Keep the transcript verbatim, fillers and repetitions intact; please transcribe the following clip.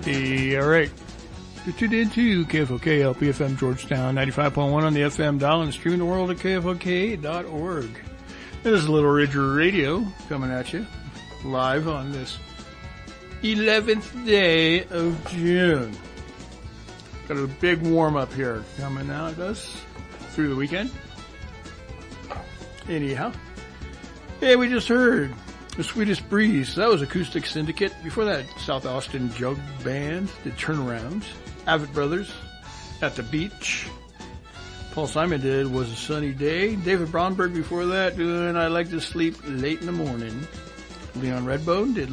Hey, all right. You're tuned into K F O K, L P F M Georgetown, ninety-five point one on the F M dial and streaming the world at K F O K dot org. This is Little Ridger Radio coming at you live on this eleventh day of June. Got a big warm-up here coming at us through the weekend. Anyhow, yeah, we just heard The Sweetest Breeze. That was Acoustic Syndicate. Before that, South Austin Jug Band did Turnarounds. Avett Brothers, At the Beach. Paul Simon did Was a Sunny Day. David Bromberg before that doing I Like to Sleep Late in the Morning. Leon Redbone did